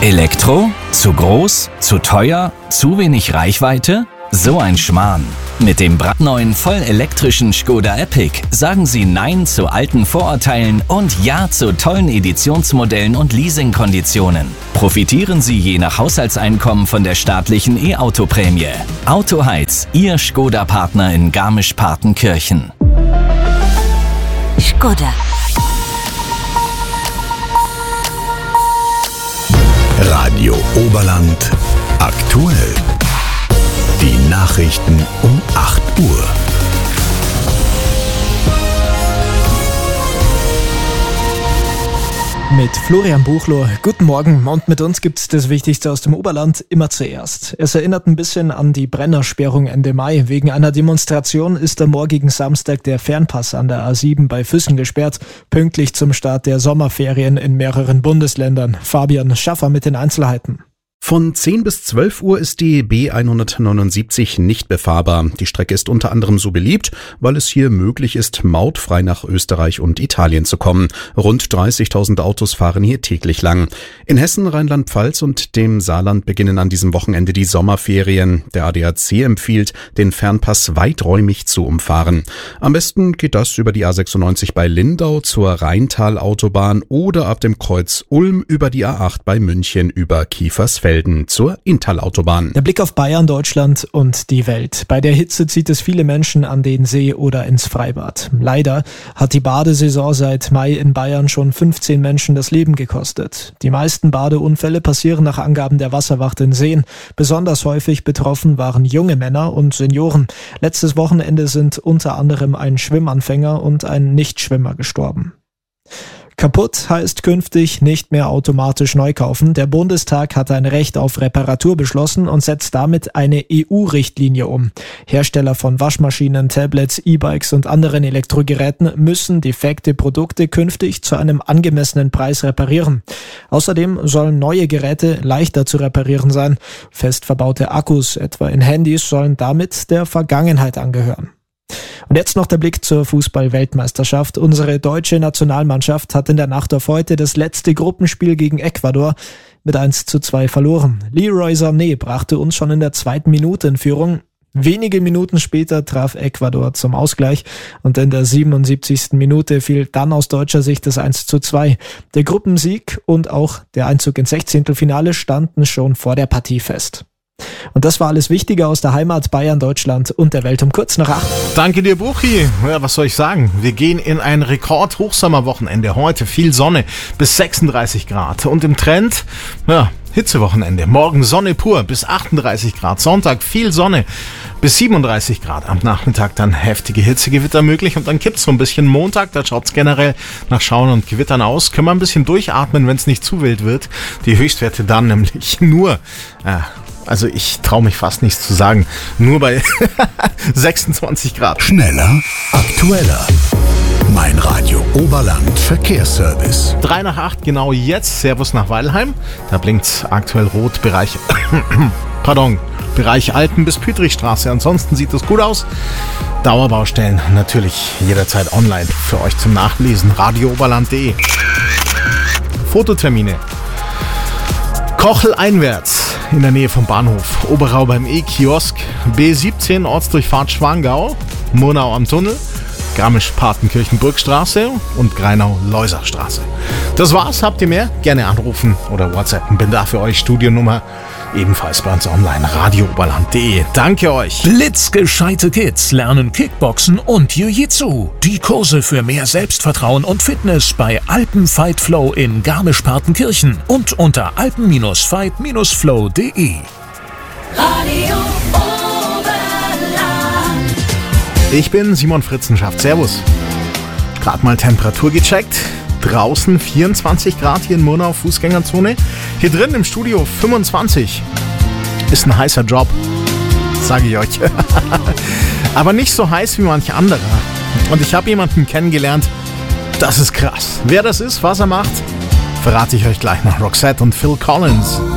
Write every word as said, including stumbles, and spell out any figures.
Elektro? Zu groß? Zu teuer? Zu wenig Reichweite? So ein Schmarrn. Mit dem brandneuen vollelektrischen Škoda Epiq sagen Sie Nein zu alten Vorurteilen und Ja zu tollen Editionsmodellen und Leasingkonditionen. Profitieren Sie je nach Haushaltseinkommen von der staatlichen E-Auto-Prämie. Autoheiz, Ihr Škoda-Partner in Garmisch-Partenkirchen. Škoda. Radio Oberland aktuell. Die Nachrichten um acht Uhr. Mit Florian Buchloh. Guten Morgen. Und mit uns gibt's das Wichtigste aus dem Oberland immer zuerst. Es erinnert ein bisschen an die Brennersperrung Ende Mai. Wegen einer Demonstration ist am morgigen Samstag der Fernpass an der A sieben bei Füssen gesperrt. Pünktlich zum Start der Sommerferien in mehreren Bundesländern. Fabian Schaffer mit den Einzelheiten. Von zehn bis zwölf Uhr ist die B hundertneunundsiebzig nicht befahrbar. Die Strecke ist unter anderem so beliebt, weil es hier möglich ist, mautfrei nach Österreich und Italien zu kommen. Rund dreißigtausend Autos fahren hier täglich lang. In Hessen, Rheinland-Pfalz und dem Saarland beginnen an diesem Wochenende die Sommerferien. Der A D A C empfiehlt, den Fernpass weiträumig zu umfahren. Am besten geht das über die A sechsundneunzig bei Lindau zur Rheintal-Autobahn oder ab dem Kreuz Ulm über die A acht bei München über Kiefersfelden zur Inntal-Autobahn. Der Blick auf Bayern, Deutschland und die Welt. Bei der Hitze zieht es viele Menschen an den See oder ins Freibad. Leider hat die Badesaison seit Mai in Bayern schon fünfzehn Menschen das Leben gekostet. Die meisten Badeunfälle passieren nach Angaben der Wasserwacht in Seen. Besonders häufig betroffen waren junge Männer und Senioren. Letztes Wochenende sind unter anderem ein Schwimmanfänger und ein Nichtschwimmer gestorben. Kaputt heißt künftig nicht mehr automatisch neu kaufen. Der Bundestag hat ein Recht auf Reparatur beschlossen und setzt damit eine E U-Richtlinie um. Hersteller von Waschmaschinen, Tablets, E-Bikes und anderen Elektrogeräten müssen defekte Produkte künftig zu einem angemessenen Preis reparieren. Außerdem sollen neue Geräte leichter zu reparieren sein. Fest verbaute Akkus, etwa in Handys, sollen damit der Vergangenheit angehören. Und jetzt noch der Blick zur Fußball-Weltmeisterschaft. Unsere deutsche Nationalmannschaft hat in der Nacht auf heute das letzte Gruppenspiel gegen Ecuador mit eins zu zwei verloren. Leroy Sané brachte uns schon in der zweiten Minute in Führung. Wenige Minuten später traf Ecuador zum Ausgleich und in der siebenundsiebzigsten Minute fiel dann aus deutscher Sicht das eins zu zwei. Der Gruppensieg und auch der Einzug ins Sechzehntelfinale standen schon vor der Partie fest. Und das war alles Wichtige aus der Heimat, Bayern, Deutschland und der Welt um kurz nach acht. Danke dir, Buchi. Ja, was soll ich sagen? Wir gehen in ein Rekord-Hochsommerwochenende. Heute viel Sonne bis sechsunddreißig Grad. Und im Trend, ja, Hitzewochenende. Morgen Sonne pur bis achtunddreißig Grad. Sonntag viel Sonne bis siebenunddreißig Grad. Am Nachmittag dann heftige Hitzegewitter möglich. Und dann kippt's so ein bisschen Montag. Da schaut's generell nach Schauen und Gewittern aus. Können wir ein bisschen durchatmen, wenn es nicht zu wild wird. Die Höchstwerte dann nämlich nur... Äh, Also ich traue mich fast nichts zu sagen. Nur bei sechsundzwanzig Grad. Schneller, aktueller. Mein Radio Oberland Verkehrsservice. Drei nach acht genau jetzt. Servus nach Weilheim. Da blinkt aktuell rot. Bereich, pardon, Bereich Alpen bis Pütrichstraße. Ansonsten sieht es gut aus. Dauerbaustellen natürlich jederzeit online für euch zum Nachlesen. radio oberland punkt de. Fototermine. Kochel einwärts in der Nähe vom Bahnhof, Oberau beim E-Kiosk, B siebzehn Ortsdurchfahrt Schwangau, Murnau am Tunnel, Garmisch-Partenkirchen-Burgstraße und Greinau-Leuserstraße. Das war's, habt ihr mehr? Gerne anrufen oder WhatsAppen. Bin da für euch, Studionummer ebenfalls bei uns online, radio oberland punkt de. Danke euch. Blitzgescheite Kids lernen Kickboxen und Jiu-Jitsu. Die Kurse für mehr Selbstvertrauen und Fitness bei Alpen Fight Flow in Garmisch-Partenkirchen und unter alpen fight flow punkt de. Radio Oberland. Ich bin Simon Fritzenschaft. Servus. Gerade mal Temperatur gecheckt. Draußen vierundzwanzig Grad hier in Murnau, Fußgängerzone. Hier drin im Studio fünfundzwanzig. Ist ein heißer Job, sage ich euch. Aber nicht so heiß wie manch anderer. Und ich habe jemanden kennengelernt, das ist krass. Wer das ist, was er macht, verrate ich euch gleich nach Roxette und Phil Collins.